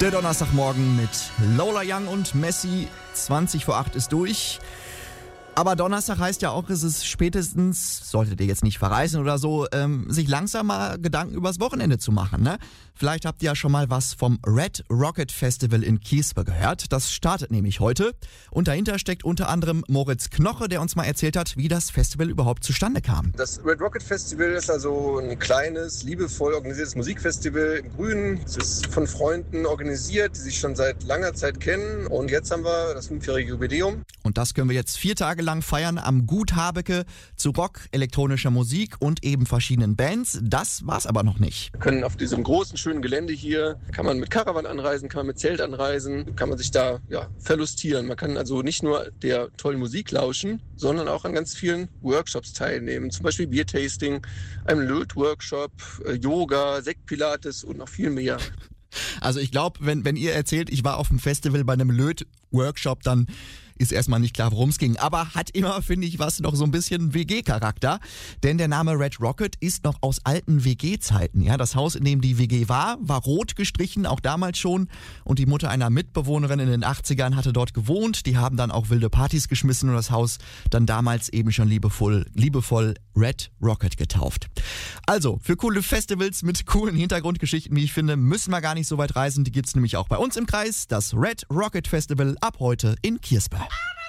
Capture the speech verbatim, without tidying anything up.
Der Donnerstagmorgen mit Lola Young und Messi. zwanzig vor acht ist durch. Aber Donnerstag heißt ja auch, es ist spätestens, solltet ihr jetzt nicht verreisen oder so, ähm, sich langsam mal Gedanken übers Wochenende zu machen, ne? Vielleicht habt ihr ja schon mal was vom Red Rocket Festival in Kiespe gehört. Das startet nämlich heute. Und dahinter steckt unter anderem Moritz Knoche, der uns mal erzählt hat, wie das Festival überhaupt zustande kam. Das Red Rocket Festival ist also ein kleines, liebevoll organisiertes Musikfestival im Grünen. Es ist von Freunden organisiert, die sich schon seit langer Zeit kennen. Und jetzt haben wir das fünfjährige Jubiläum. Und das können wir jetzt vier Tage lang feiern am Gut Habecke zu Rock, elektronischer Musik und eben verschiedenen Bands. Das war's aber noch nicht. Wir können auf diesem großen, schönen Gelände hier, kann man mit Caravan anreisen, kann man mit Zelt anreisen, kann man sich da ja, verlustieren. Man kann also nicht nur der tollen Musik lauschen, sondern auch an ganz vielen Workshops teilnehmen. Zum Beispiel Biertasting, einem Löt-Workshop, Yoga, Sektpilates und noch viel mehr. Also ich glaube, wenn, wenn ihr erzählt, ich war auf dem Festival bei einem Löt-Workshop, dann ist erstmal nicht klar, worum es ging. Aber hat immer, finde ich, was noch so ein bisschen W G-Charakter. Denn der Name Red Rocket ist noch aus alten W G-Zeiten. Ja, das Haus, in dem die W G war, war rot gestrichen, auch damals schon. Und die Mutter einer Mitbewohnerin in den achtzigern hatte dort gewohnt. Die haben dann auch wilde Partys geschmissen und das Haus dann damals eben schon liebevoll, liebevoll Red Rocket getauft. Also, für coole Festivals mit coolen Hintergrundgeschichten, wie ich finde, müssen wir gar nicht so weit reisen. Die gibt's nämlich auch bei uns im Kreis. Das Red Rocket Festival ab heute in Kiespe.